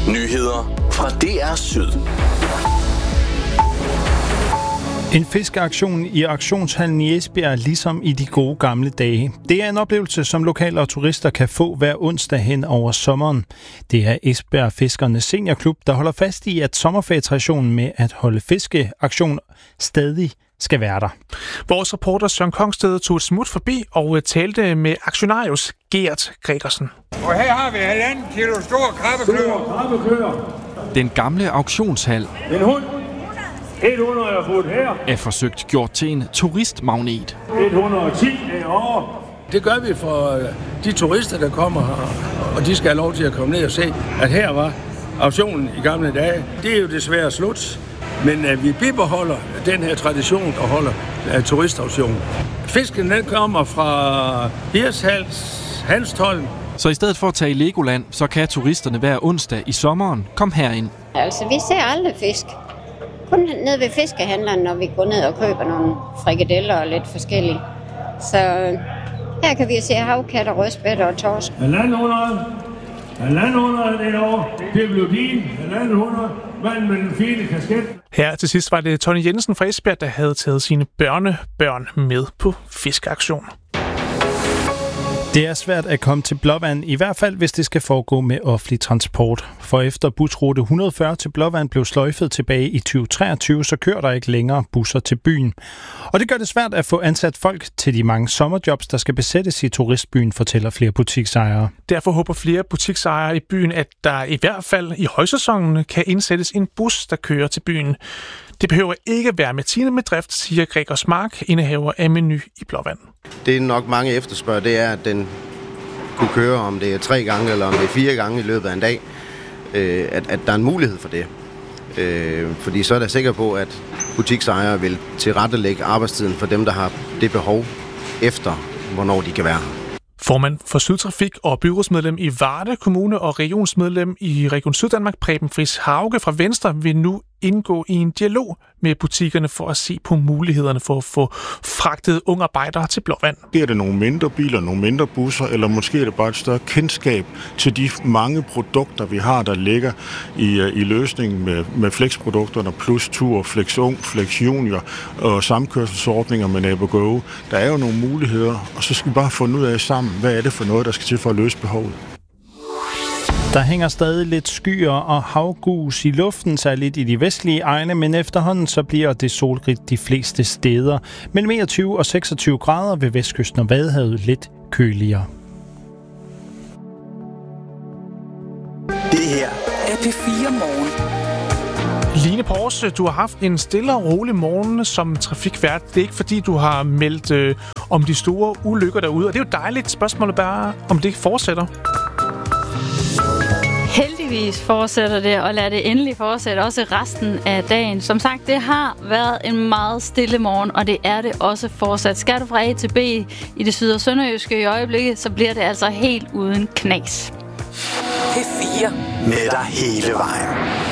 Nyheder fra DR Syd. En fiskeaktion i auktionshallen i Esbjerg, ligesom i de gode gamle dage. Det er en oplevelse, som lokale og turister kan få hver onsdag hen over sommeren. Det er Esbjerg Fiskernes Seniorklub, der holder fast i, at sommerferietraditionen med at holde fiskeaktion stadig skal være der. Vores reporter Søren Kongsted tog et smut forbi og talte med aktionarius Gert Gregersen. Og her har vi 1,5 kilo store krabbeklør. Den gamle auktionshal en hund. 100 er fået her. Er forsøgt gjort til en turistmagnet. 110 er over. Det gør vi for de turister, der kommer her, og de skal have lov til at komme ned og se, at her var auktionen i gamle dage. Det er jo desværre slut, men at vi bibeholder den her tradition og holder turistauktionen. Fisken den kommer fra Hirtshals, Hanstholm. Så i stedet for at tage i Legoland, så kan turisterne hver onsdag i sommeren komme herind. Altså, vi ser aldrig fisk. Kun ned ved fiskehandleren, når vi går ned og køber nogle frikadeller og lidt forskellige. Så her kan vi se havkatter, rødspætter og torsk. 1,500 det år. Det blev din. 1,500. Manden med den fine kasket. Her til sidst var det Tony Jensen fra Esbjerg, der havde taget sine børnebørn med på fiskeaktion. Det er svært at komme til Blåvand, i hvert fald hvis det skal foregå med offentlig transport. For efter busrute 140 til Blåvand blev sløjfet tilbage i 2023, så kører der ikke længere busser til byen. Og det gør det svært at få ansat folk til de mange sommerjobs, der skal besættes i turistbyen, fortæller flere butiksejere. Derfor håber flere butiksejere i byen, at der i hvert fald i højsæsonen kan indsættes en bus, der kører til byen. Det behøver ikke være med drift, siger Gregers Mark, indehaver af Menu i Blåvand. Det er nok mange efterspørger, det er, at den kunne køre, om det er 3 gange eller om det er 4 gange i løbet af en dag, at der er en mulighed for det. Fordi så er jeg sikker på, at butiksejere vil tilrettelægge arbejdstiden for dem, der har det behov efter, hvornår de kan være her. Formand for Sydtrafik og byrådsmedlem i Varde Kommune og regionsmedlem i Region Syddanmark, Preben Friis Hauge fra Venstre, vil nu indgå i en dialog med butikkerne for at se på mulighederne for at få fragtet unge arbejdere til Blåvand. Er det nogle mindre biler, nogle mindre busser, eller måske er det bare et større kendskab til de mange produkter, vi har, der ligger i løsningen med flexprodukterne, plus Tur, Flex Ung, Flex Junior og samkørselsordninger med NaboGo. Der er jo nogle muligheder, og så skal vi bare finde ud af sammen, hvad er det for noget, der skal til for at løse behovet. Der hænger stadig lidt skyer og havgus i luften, særligt i de vestlige egne, men efterhånden så bliver det solrigt de fleste steder. Men mellem 21 og 26 grader ved vestkysten og Vadehavet lidt køligere. Det her er P4 Morgen. Line Porse, du har haft en stille og rolig morgen som trafikvært. Det er ikke fordi, du har meldt om de store ulykker derude, og det er jo dejligt. Spørgsmålet bare, om det fortsætter. Heldigvis fortsætter det, og lad det endelig fortsætte også resten af dagen. Som sagt, det har været en meget stille morgen, og det er det også fortsat. Skal du fra A til B i det syd- og sønderjyske i øjeblikket, så bliver det altså helt uden knas. P4 med dig hele vejen.